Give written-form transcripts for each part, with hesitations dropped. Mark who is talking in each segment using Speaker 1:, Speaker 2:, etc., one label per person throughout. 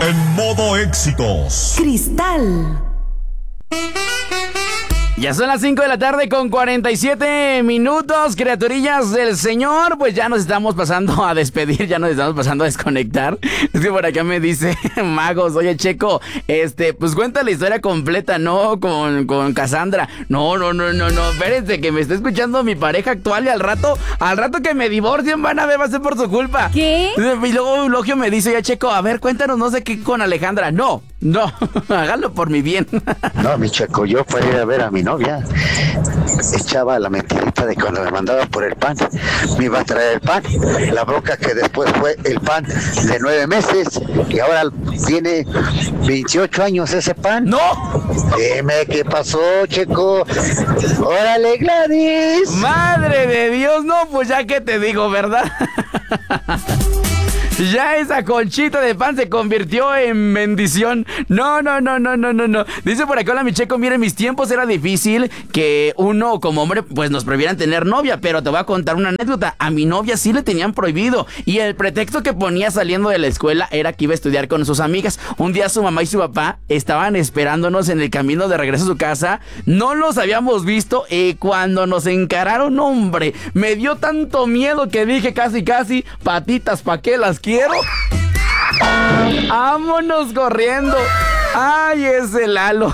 Speaker 1: en modo éxitos.
Speaker 2: Cristal.
Speaker 3: Ya son las 5 de la tarde con 47 minutos, criaturillas del Señor. Pues ya nos estamos pasando a despedir, ya nos estamos pasando a desconectar. Es que por acá me dice Magos, oye Checo, pues cuenta la historia completa, ¿no? Con Cassandra. No, espérense, que me está escuchando mi pareja actual y al rato que me divorcien van a ver, va a ser por su culpa.
Speaker 2: ¿Qué?
Speaker 3: Y luego Eulogio me dice, oye Checo, a ver, cuéntanos no sé qué con Alejandra. No, hágalo por mi bien.
Speaker 4: No, mi Checo, yo fui a ir a ver a mi novia. Echaba la mentirita de cuando me mandaba por el pan, me iba a traer el pan. La bronca que después fue el pan de 9 meses y ahora tiene 28 años ese pan.
Speaker 3: ¡No!
Speaker 4: Dime qué pasó, Checo. ¡Órale, Gladys!
Speaker 3: ¡Madre de Dios! No, pues ya que te digo, ¿verdad? Ya esa conchita de pan se convirtió en bendición. No. Dice por acá, hola mi Checo, mire, en mis tiempos era difícil que uno como hombre pues nos prohibieran tener novia, pero te voy a contar una anécdota. A mi novia sí le tenían prohibido y el pretexto que ponía saliendo de la escuela era que iba a estudiar con sus amigas. Un día su mamá y su papá estaban esperándonos en el camino de regreso a su casa. No los habíamos visto y cuando nos encararon, hombre, me dio tanto miedo que dije casi, patitas, ¿pa' qué las quiero? ¡Vámonos corriendo! ¡Ay, ese Lalo!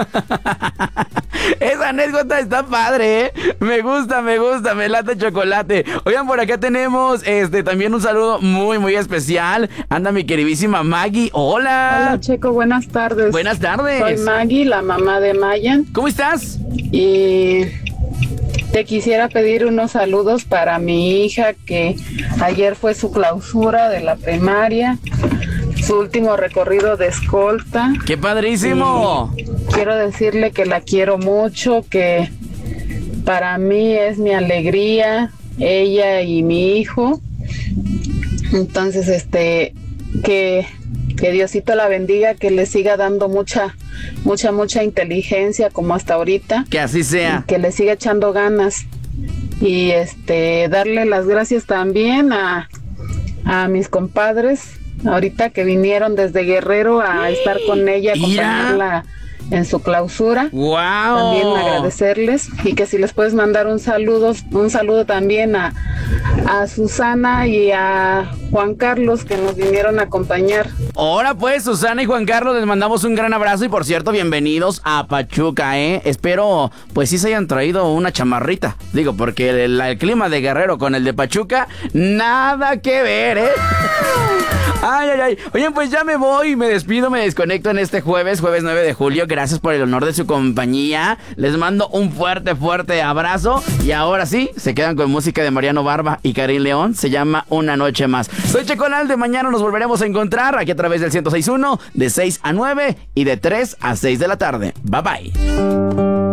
Speaker 3: Esa anécdota está padre, ¿eh? Me gusta, me late chocolate. Oigan, por acá tenemos también un saludo muy especial. Anda mi queridísima Maggie. ¡Hola!
Speaker 5: Hola, Checo, buenas tardes.
Speaker 3: Buenas tardes.
Speaker 5: Soy Maggie, la mamá de Mayan.
Speaker 3: ¿Cómo estás?
Speaker 5: Y te quisiera pedir unos saludos para mi hija, que ayer fue su clausura de la primaria, su último recorrido de escolta.
Speaker 3: ¡Qué padrísimo!
Speaker 5: Y quiero decirle que la quiero mucho, que para mí es mi alegría, ella y mi hijo. Entonces, que Diosito la bendiga, que le siga dando mucha inteligencia como hasta ahorita.
Speaker 3: Que así sea.
Speaker 5: Que le siga echando ganas. Y darle las gracias también a mis compadres, ahorita que vinieron desde Guerrero a estar con ella, acompañarla en su clausura.
Speaker 3: ¡Wow!
Speaker 5: También agradecerles, y que si les puedes mandar un saludo también a Susana y a Juan Carlos, que nos vinieron a acompañar.
Speaker 3: Ahora pues, Susana y Juan Carlos, les mandamos un gran abrazo y por cierto, bienvenidos a Pachuca, ¿eh? Espero, pues sí se hayan traído una chamarrita. Digo, porque el clima de Guerrero con el de Pachuca, nada que ver, ¿eh? Ay. Oigan, pues ya me voy, me despido, me desconecto en este jueves 9 de julio. Gracias por el honor de su compañía. Les mando un fuerte abrazo. Y ahora sí, se quedan con música de Mariano Barba y Karim León. Se llama Una Noche Más. Soy Checo Lalde, mañana nos volveremos a encontrar aquí a través del 106.1, de 6 a 9 y de 3 a 6 de la tarde. Bye bye.